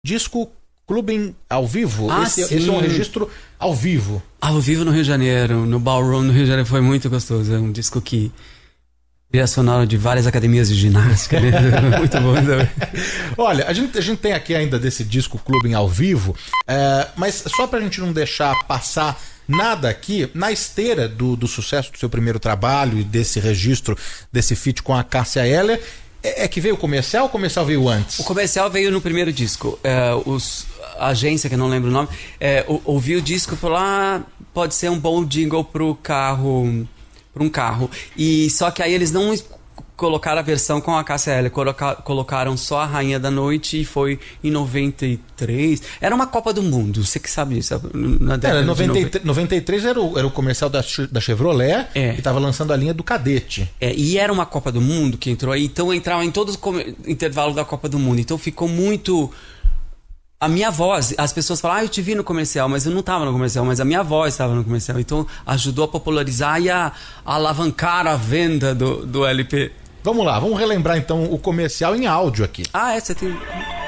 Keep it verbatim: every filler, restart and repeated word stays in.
disco Clubbing ao vivo. Ah, esse, sim. esse é um registro ao vivo. Ao vivo no Rio de Janeiro, no Ballroom no Rio de Janeiro, foi muito gostoso. É um disco que trilha sonora de várias academias de ginástica, né? Muito bom também. Olha, a gente, a gente tem aqui ainda desse disco Clubbing ao vivo, é, mas só pra gente não deixar passar nada aqui, na esteira do, do sucesso do seu primeiro trabalho e desse registro, desse feat com a Cássia Eller, é, é que veio o comercial ou o comercial veio antes? O comercial veio no primeiro disco. É, os, a agência, que eu não lembro o nome, é, ouviu o disco e falou: ah, pode ser um bom jingle pro carro, para um carro. E só que aí eles não colocaram a versão com a Cássia Eller, coloca, colocaram só a Rainha da Noite, e foi em noventa e três. Era uma Copa do Mundo, você que sabe disso. Na década era, de noventa e três, noventa. noventa e três era o, era o comercial da, da Chevrolet, É. que estava lançando a linha do Cadete. É, e era uma Copa do Mundo que entrou aí, então entrava em todos os intervalos da Copa do Mundo. Então ficou muito... A minha voz, as pessoas falam: ah, eu te vi no comercial, mas eu não estava no comercial, mas a minha voz estava no comercial. Então ajudou a popularizar e a, a alavancar a venda do, do L P. Vamos lá, vamos relembrar então o comercial em áudio aqui. Ah, é, você tem...